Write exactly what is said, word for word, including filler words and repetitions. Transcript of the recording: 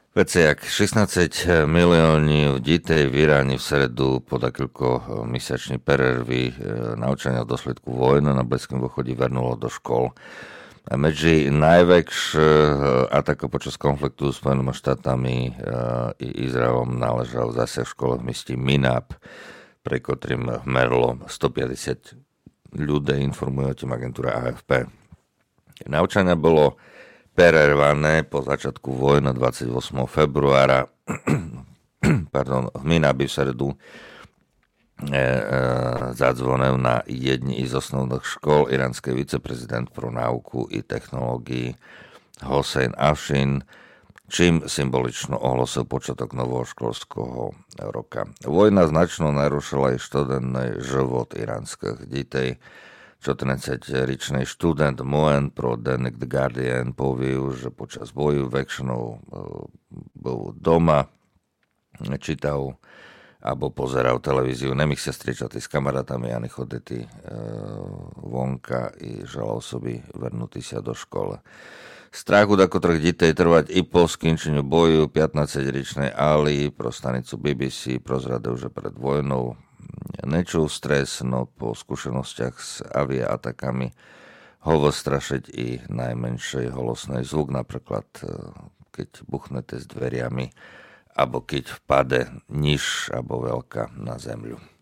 Veci, jak šestnásť miliónov detí v Iráne v sredu po takýchto mesačnej perervy naučania v dôsledku vojny na Blízkom východe vrnulo do škôl. Medzi najväčšie ataky počas konfliktu s Spojenými štátami i Izraelom náležal zasiah v škole v meste Minab, pre ktorým merlo stopäťdesiat ľudí, informuje o tým agentúra á ef pé. Naučania bolo prervané po začiatku vojny dvadsiateho ôsmeho februára pardon, v Minabi v sredu e, e, zadzvonil na jedni z osnovných škôl iránsky viceprezident pro náuku i technológií Hossein Afshin, čím symbolično ohlásil počiatok nového školského roka. Vojna značno narušila aj študentný život iránskych detí. štrnásťročný študent Moen pro denník The Guardian povedal, že počas boju väčšinou bol doma, čítal alebo pozeral televíziu, nemých sa striečať s kamarátami ani choditi vonka i želal sobi vrnúť sa do školy. Strach od troch detí trvať i po skončeniu boju pätnásťročnej Ali pro stanicu bé bé cé prozradil, že pred vojnou nečul stres, no po skúsenostiach s aviaatakami ho vystrašiť i najmenšej holosnej zvuk, napríklad keď buchnete s dveriami, alebo keď vpade niž alebo veľká na zemľu.